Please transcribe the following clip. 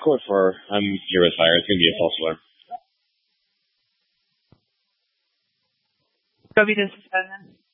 I'm here with fire. It's gonna be a false alarm. Copy this, Shannon.